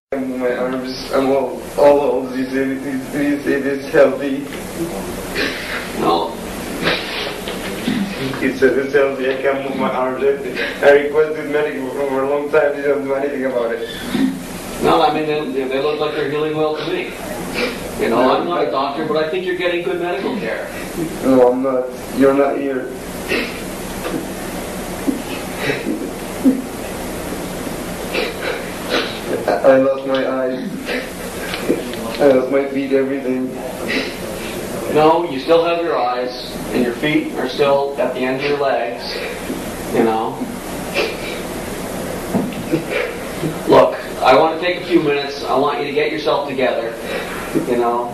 My arms, I'm all old. You say this healthy. No. He said it's healthy. I can't move my arms. I requested medical for a long time. They don't do anything about it. No, I mean, they look like they're healing well to me. You know, I'm not a doctor, but I think you're getting good medical care. No, I'm not. You're not here. I lost my eyes. I lost my feet, everything. No, you still have your eyes, and your feet are still at the end of your legs. You know. Look, I want to take a few minutes. I want you to get yourself together. You know.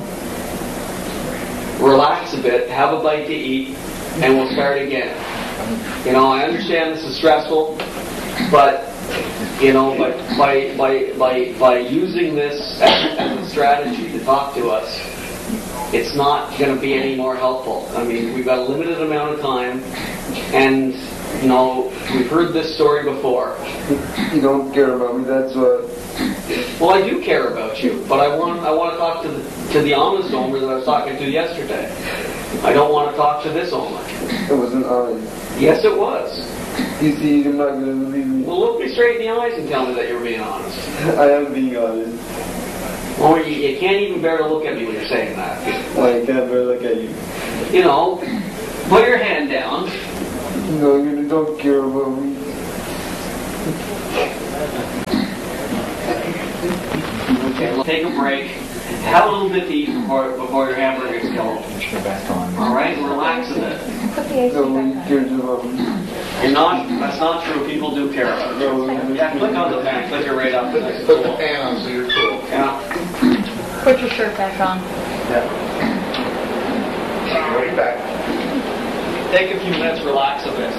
Relax a bit, have a bite to eat, and we'll start again. You know, I understand this is stressful, but you know, but by using this as a strategy to talk to us, it's not going to be any more helpful. I mean, we've got a limited amount of time, and you know, we've heard this story before. You don't care about me, that's what. Well, I do care about you, but I want to talk to the honest owner that I was talking to yesterday. I don't want to talk to this owner. It wasn't I. Yes, it was. You see, you're not going to believe me. Well, look me straight in the eyes and tell me that you're being honest. I am being honest. Well, you can't even bear to look at me when you're saying that. I can't bear to look at you. You know, put your hand down. No, you don't care about me. Okay, well, take a break. Have a little bit to eat before your hamburger is killed. All right, relax a bit. Nobody cares about me. You're not. That's not true. People do care about you. Yeah, click on the fan. Click it right up. Put the fan on so you're cool. Yeah. Put your shirt back on. Yeah. Right back. Take a few minutes. Relax a bit.